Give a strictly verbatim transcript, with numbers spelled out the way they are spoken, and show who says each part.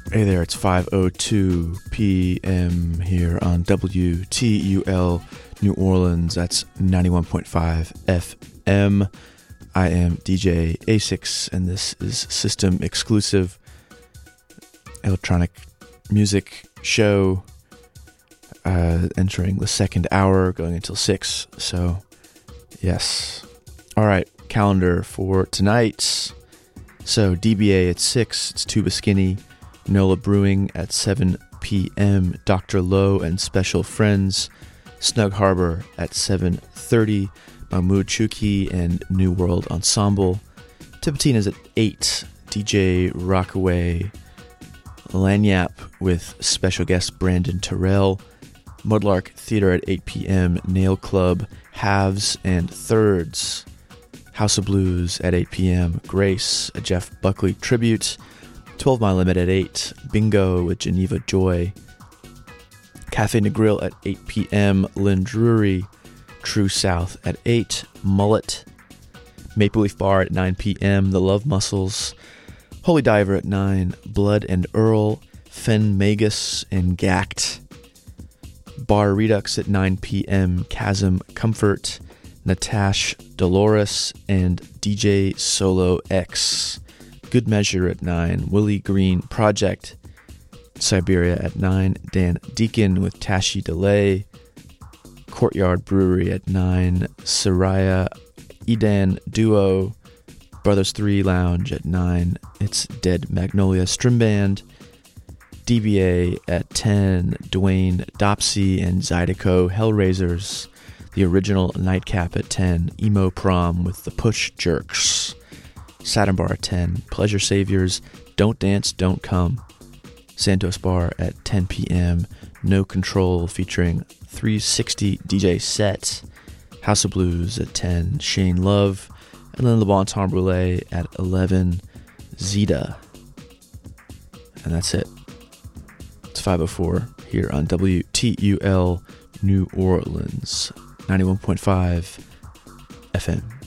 Speaker 1: Hey there, it's five oh two p.m. here on W T U L New Orleans. That's ninety-one point five F M. I am D J A six, and this is System Exclusive electronic music show, uh, entering the second hour, going until six. So, yes. All right, calendar for tonight. So, D B A at six, it's Tuba Skinny. Nola Brewing at seven p.m. Doctor Low and Special Friends. Snug Harbor at seven thirty. Mahmoud Chouki and New World Ensemble. Tipitina's at eight. D J Rockaway Lanyap with special guest Brandon Terrell. Mudlark Theater at eight p.m. Nail Club, Halves and Thirds. House of Blues at eight p.m. Grace, a Jeff Buckley tribute. twelve Mile Limit at eight, Bingo with Geneva Joy, Cafe Negril at eight p.m, Lynn Drury, True South at eight, Mullet, Maple Leaf Bar at nine p.m, The Love Muscles, Holy Diver at nine, Blood and Earl, Fen Magus and Gact, Bar Redux at nine p.m, Chasm Comfort, Natash Dolores, and D J Solo X. Good Measure at nine, Willie Green Project, Siberia at nine, Dan Deacon with Tashi Delay, Courtyard Brewery at nine, Soraya Edan Duo, Brothers three Lounge at nine, It's Dead Magnolia String Band, D B A at ten, Dwayne Dopsy and Zydeco Hellraisers, the original Nightcap at ten, Emo Prom with the Push Jerks, Saturn Bar at ten, Pleasure Saviors, Don't Dance, Don't Come, Santos Bar at ten p.m, No Control featuring three sixty D J Set, House of Blues at ten, Shane Love, and then Le Bon Temps Brûlé at eleven, Zeta. And that's it. It's five oh four here on W T U L New Orleans, ninety-one point five F M.